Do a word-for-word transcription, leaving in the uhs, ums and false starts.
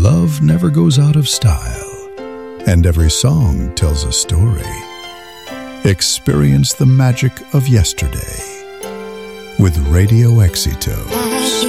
love never goes out of style, and every song tells a story. Experience the magic of yesterday with Radio Éxito.